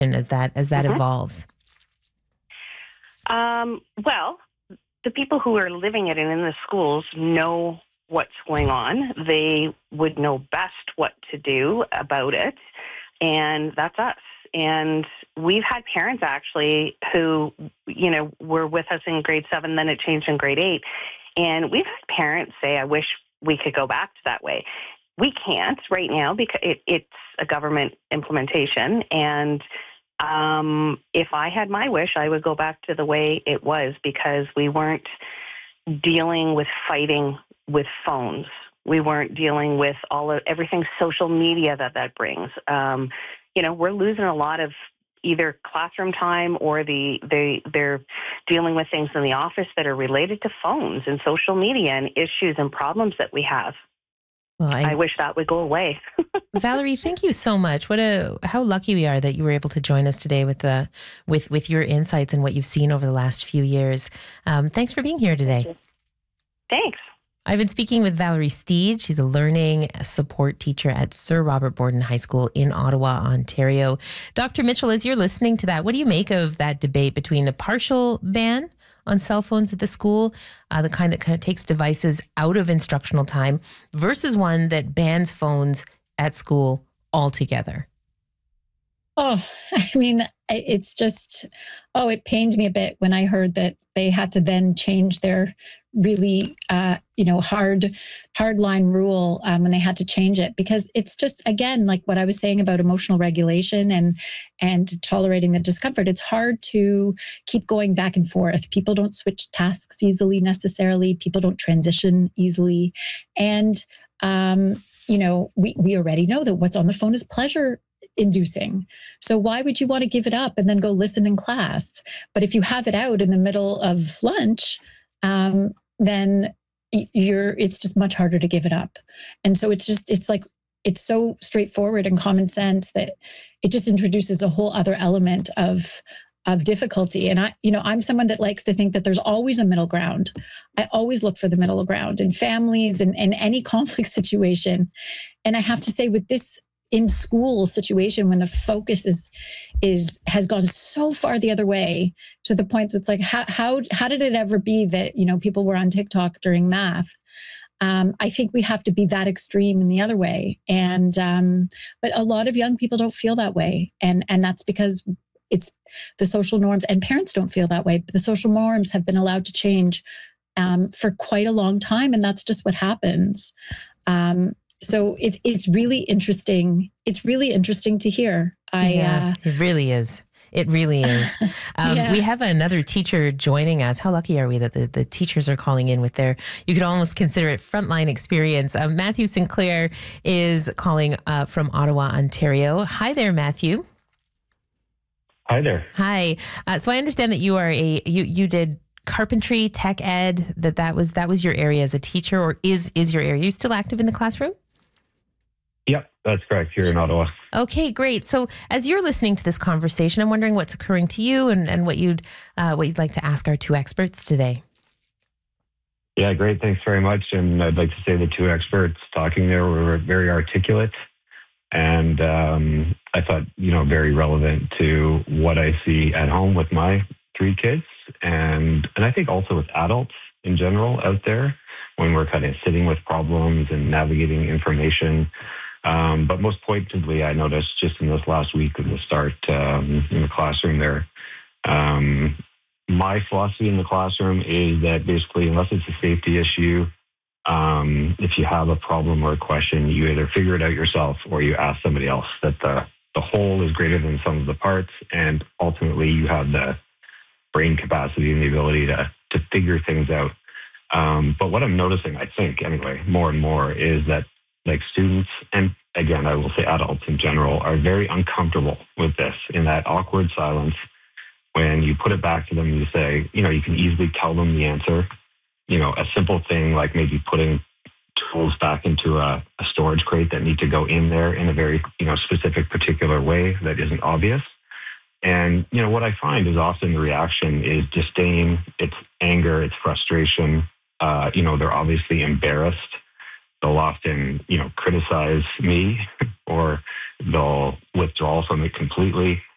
as that evolves? Well, the people who are living it and in the schools know what's going on. They would know best what to do about it, and that's us. And we've had parents actually who, were with us in grade 7, then it changed in grade 8. And we've had parents say, I wish we could go back to that way. We can't right now because it's a government implementation. And if I had my wish, I would go back to the way it was, because we weren't dealing with fighting with phones. We weren't dealing with everything social media that brings. We're losing a lot of either classroom time or they're dealing with things in the office that are related to phones and social media and issues and problems that we have. Well, I wish that would go away. Valerie, thank you so much. How lucky we are that you were able to join us today with your insights and what you've seen over the last few years. Thanks for being here today. Thanks. I've been speaking with Valerie Steed. She's a learning support teacher at Sir Robert Borden High School in Ottawa, Ontario. Dr. Mitchell, as you're listening to that, what do you make of that debate between a partial ban on cell phones at the school, the kind that takes devices out of instructional time, versus one that bans phones at school altogether? Oh, I mean, it's just, it pained me a bit when I heard that they had to then change their really, hard line rule when they had to change it, because it's just, again, like what I was saying about emotional regulation and tolerating the discomfort. It's hard to keep going back and forth. People don't switch tasks easily necessarily. People don't transition easily. And, we already know that what's on the phone is pleasure inducing. So why would you want to give it up and then go listen in class? But if you have it out in the middle of lunch, then it's just much harder to give it up. And so it's so straightforward and common sense that it just introduces a whole other element of difficulty. And I'm someone that likes to think that there's always a middle ground. I always look for the middle ground in families and any conflict situation. And I have to say, with this in school situation, when the focus has gone so far the other way, to the point that's like, how did it ever be that, people were on TikTok during math? I think we have to be that extreme in the other way. And, but a lot of young people don't feel that way. And that's because it's the social norms, and parents don't feel that way. But the social norms have been allowed to change for quite a long time. And that's just what happens. So it's really interesting. It's really interesting to hear. It really is. It really is. We have another teacher joining us. How lucky are we that the teachers are calling in with you could almost consider it frontline experience. Matthew Sinclair is calling from Ottawa, Ontario. Hi there, Matthew. Hi there. Hi. So I understand that you are you did carpentry, tech ed, that was your area as a teacher, or is your area. Are you still active in the classroom? Yep, that's correct, here in Ottawa. Okay, great. So as you're listening to this conversation, I'm wondering what's occurring to you and what you'd like to ask our two experts today. Yeah, great. Thanks very much. And I'd like to say the two experts talking there were very articulate and I thought, very relevant to what I see at home with my 3 kids. And I think also with adults in general out there when we're kind of sitting with problems and navigating information. But most pointedly, I noticed just in this last week of the start in the classroom there, my philosophy in the classroom is that basically, unless it's a safety issue, if you have a problem or a question, you either figure it out yourself or you ask somebody else. That the whole is greater than the sum of the parts, and ultimately you have the brain capacity and the ability to figure things out. But what I'm noticing, I think anyway, more and more is that like students, and again, I will say adults in general, are very uncomfortable with this, in that awkward silence. When you put it back to them, you say, you can easily tell them the answer. A simple thing like maybe putting tools back into a storage crate that need to go in there in a very, specific, particular way that isn't obvious. And, what I find is often the reaction is disdain, it's anger, it's frustration. They're obviously embarrassed. They'll often, criticize me or they'll withdraw from it completely.